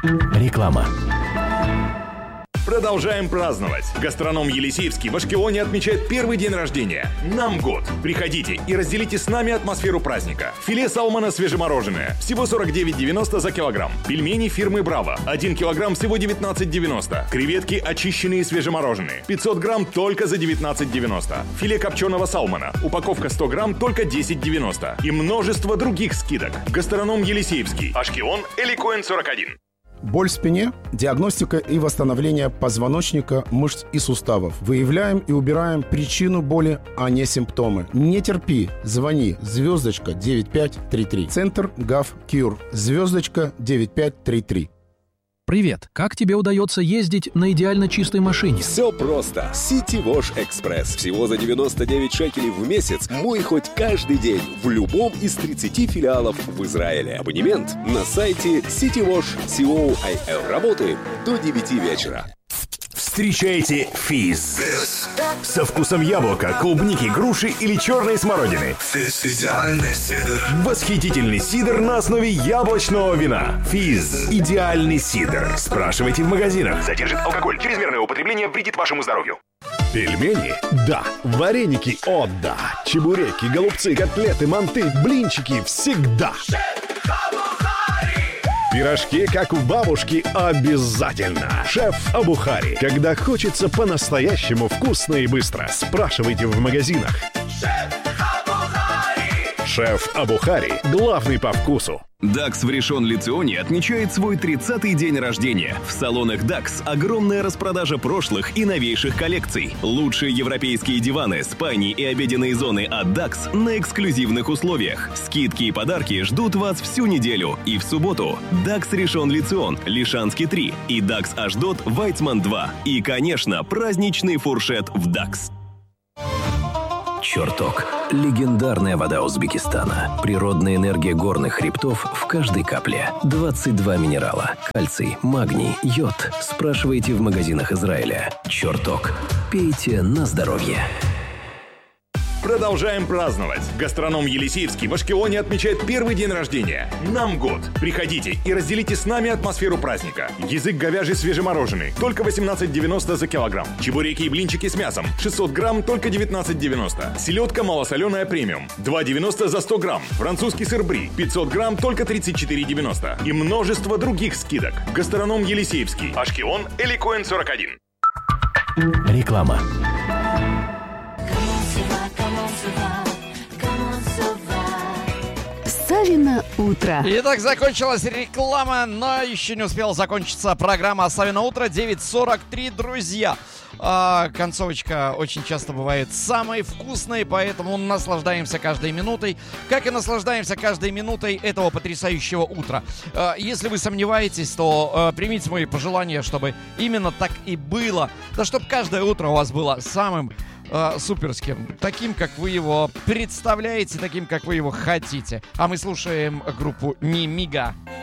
Реклама. Продолжаем праздновать. Гастроном Елисеевский в Ашкелоне отмечает первый день рождения. Нам год. Приходите и разделите с нами атмосферу праздника. Филе салмона свежемороженое. Всего 49,90 за килограмм. Пельмени фирмы Браво. 1 килограмм всего 19,90. Креветки очищенные свежемороженые. 500 грамм только за 19,90. Филе копченого салмона. Упаковка 100 грамм только 10,90. И множество других скидок. Гастроном Елисеевский. Ашкелон, Эликоэн 41. Боль в спине, диагностика и восстановление позвоночника, мышц и суставов. Выявляем и убираем причину боли, а не симптомы. Не терпи, звони, звездочка 9533. Центр ГАВ Кьюр, звездочка 9533. Привет! Как тебе удается ездить на идеально чистой машине? Все просто. City Wash Express. Всего за 99 шекелей в месяц. Мой хоть каждый день в любом из 30 филиалов в Израиле. Абонемент на сайте citywash.co.il. Работаем до 9 вечера. Встречайте физ. Со вкусом яблока, клубники, груши или черной смородины. Идеальный сидр. Восхитительный сидр на основе яблочного вина. Физ. Идеальный сидр. Спрашивайте в магазинах. Содержит алкоголь. Чрезмерное употребление вредит вашему здоровью. Пельмени? Да. Вареники? О, да. Чебуреки, голубцы, котлеты, манты, блинчики всегда. Пирожки, как у бабушки, обязательно. Шеф Абухари. Когда хочется по-настоящему вкусно и быстро. Спрашивайте в магазинах. Шеф Абухари. Главный по вкусу. Дакс в Ришон-Ле-Ционе отмечает свой 30-й день рождения. В салонах Дакс огромная распродажа прошлых и новейших коллекций. Лучшие европейские диваны, спальни и обеденные зоны от Дакс на эксклюзивных условиях. Скидки и подарки ждут вас всю неделю. И в субботу Дакс Ришон-Ле-Цион, Лишанский 3 и Дакс Ашдот, Вайцман 2. И, конечно, праздничный фуршет в Дакс. Чертог. Легендарная вода Узбекистана. Природная энергия горных хребтов в каждой капле. 22 минерала. Кальций, магний, йод. Спрашивайте в магазинах Израиля. Чертог. Пейте на здоровье. Продолжаем праздновать. Гастроном Елисеевский в Ашкелоне отмечает первый день рождения. Нам год. Приходите и разделите с нами атмосферу праздника. Язык говяжий свежемороженый. Только 18,90 за килограмм. Чебуреки и блинчики с мясом. 600 грамм только 19,90. Селедка малосоленая премиум. 2,90 за 100 грамм. Французский сыр бри. 500 грамм только 34,90. И множество других скидок. Гастроном Елисеевский. Ашкелон, Эликоэн 41. Реклама. Савино утро. Итак, закончилась реклама, но еще не успела закончиться программа Савино утро. 9:43, друзья. Концовочка очень часто бывает самой вкусной, поэтому наслаждаемся каждой минутой, как и наслаждаемся каждой минутой этого потрясающего утра. Если вы сомневаетесь, то примите мои пожелания, чтобы именно так и было. Да чтобы каждое утро у вас было самым суперским, таким, как вы его представляете, таким, как вы его хотите. А мы слушаем группу Мимига.